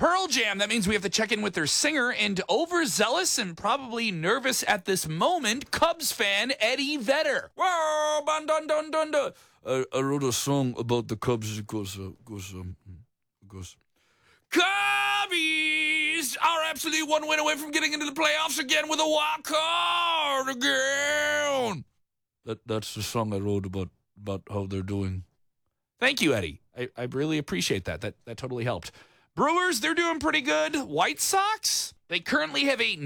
Pearl Jam. That means we have to check in with their singer and overzealous and probably nervous at this moment, Cubs fan Eddie Vedder. Whoa, dun, dun, dun, dun. I wrote a song about the Cubs. It goes. Cubbies are absolutely one win away from getting into the playoffs again with a wild card again. That's the song I wrote about how they're doing. Thank you, Eddie. I really appreciate that. That totally helped. Brewers, they're doing pretty good. White Sox, they currently have a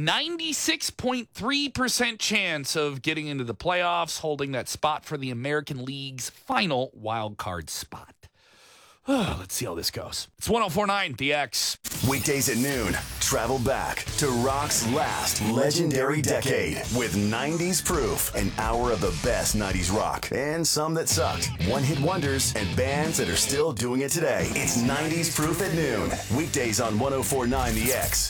96.3% chance of getting into the playoffs, holding that spot for the American League's final wild card spot. Let's see how this goes. It's 104.9 The X. Weekdays at noon, travel back to rock's last legendary decade with 90s Proof, an hour of the best 90s rock and some that sucked, one-hit wonders, and bands that are still doing it today. It's 90s Proof at noon, weekdays on 104.9 The X.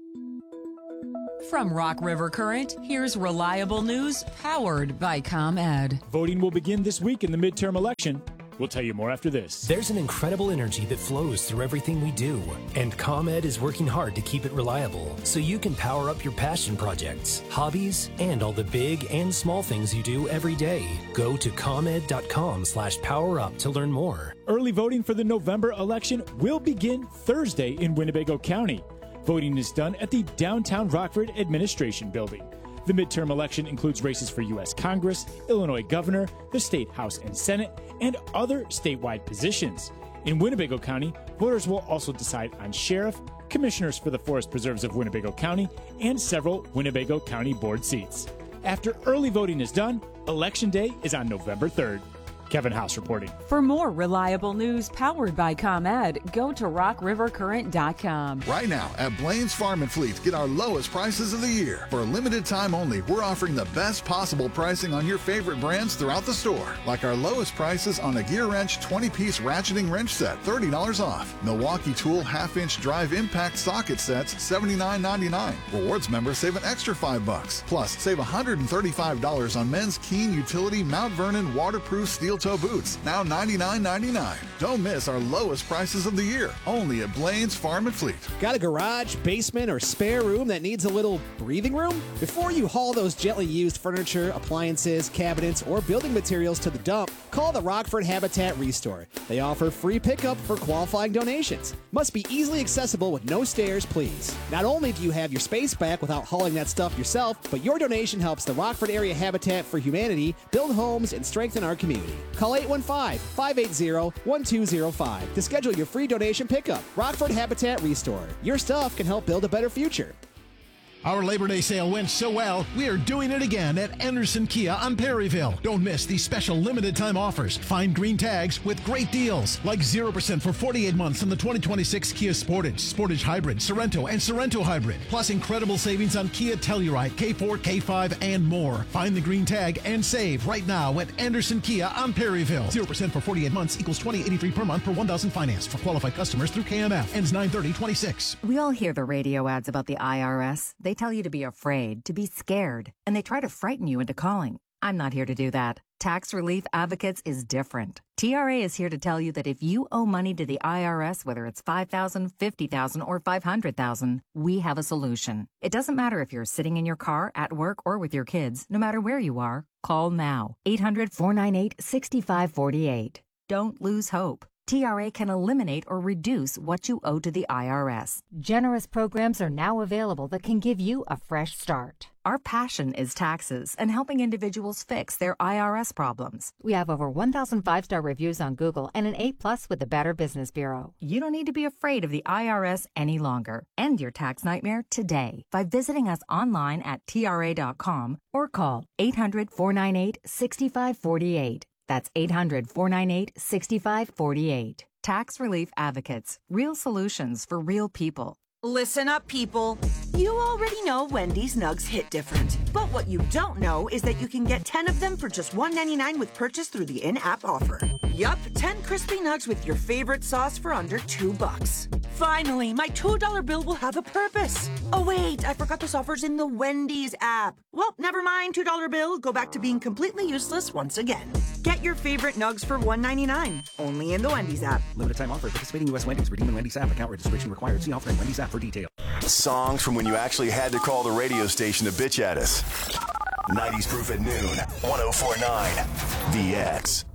From Rock River Current, here's reliable news powered by ComEd. Voting will begin this week in the midterm election. We'll tell you more after this. There's an incredible energy that flows through everything we do, and ComEd is working hard to keep it reliable so you can power up your passion projects, hobbies, and all the big and small things you do every day. Go to ComEd.com/powerup to learn more. Early voting for the November election will begin Thursday in Winnebago County. Voting is done at the downtown Rockford Administration Building. The midterm election includes races for U.S. Congress, Illinois Governor, the State House and Senate, and other statewide positions. In Winnebago County, voters will also decide on sheriff, commissioners for the Forest Preserves of Winnebago County, and several Winnebago County board seats. After early voting is done, Election Day is on November 3rd. Kevin House reporting. For more reliable news powered by ComEd, go to rockrivercurrent.com. Right now at Blaine's Farm and Fleet, get our lowest prices of the year. For a limited time only, we're offering the best possible pricing on your favorite brands throughout the store. Like our lowest prices on a Gear Wrench 20-piece ratcheting wrench set, $30 off. Milwaukee Tool half-inch drive impact socket sets, $79.99. Rewards members save an extra $5. Plus, save $135 on men's Keen Utility Mount Vernon waterproof steel toe boots, now $99.99. Don't miss our lowest prices of the year, only at Blaine's Farm and Fleet. Got a garage, basement, or spare room that needs a little breathing room? Before you haul those gently used furniture, appliances, cabinets, or building materials to the dump, call the Rockford Habitat Restore. They offer free pickup for qualifying donations. Must be easily accessible with no stairs, please. Not only do you have your space back without hauling that stuff yourself, but your donation helps the Rockford Area Habitat for Humanity build homes and strengthen our community. Call 815-580-1205 to schedule your free donation pickup. Rockford Habitat Restore. Your stuff can help build a better future. Our Labor Day sale went so well, we are doing it again at Anderson Kia on Perryville. Don't miss these special limited time offers. Find green tags with great deals, like 0% for 48 months on the 2026 Kia Sportage, Sportage Hybrid, Sorento, and Sorento Hybrid. Plus incredible savings on Kia Telluride, K4, K5, and more. Find the green tag and save right now at Anderson Kia on Perryville. 0% for 48 months equals $20.83 per month per 1,000 financed for qualified customers through KMF. Ends 9/30/26. We all hear the radio ads about the IRS. They tell you to be afraid, to be scared, and they try to frighten you into calling. I'm not here to do that. Tax Relief Advocates is different. TRA is here to tell you that if you owe money to the IRS, whether it's $5,000, $50,000, or $500,000, we have a solution. It doesn't matter if you're sitting in your car, at work, or with your kids. No matter where you are, call now. 800-498-6548. Don't lose hope. TRA can eliminate or reduce what you owe to the IRS. Generous programs are now available that can give you a fresh start. Our passion is taxes and helping individuals fix their IRS problems. We have over 1,000 5-star reviews on Google and an A+ with the Better Business Bureau. You don't need to be afraid of the IRS any longer. End your tax nightmare today by visiting us online at TRA.com or call 800-498-6548. That's 800-498-6548. Tax Relief Advocates. Real solutions for real people. Listen up, people. You already know Wendy's Nugs hit different. But what you don't know is that you can get 10 of them for just $1.99 with purchase through the in-app offer. Yup, 10 crispy nugs with your favorite sauce for under $2. Finally, my $2 bill will have a purpose. Oh wait, I forgot this offer's in the Wendy's app. Well, never mind, $2 bill. Go back to being completely useless once again. Get your favorite nugs for $1.99, only in the Wendy's app. Limited time offer. Participating U.S. Wendy's. Redeem in Wendy's app. Account registration required. See offer in Wendy's app for details. Songs from when you actually had to call the radio station to bitch at us. 90s Proof at noon. 104.9 The X.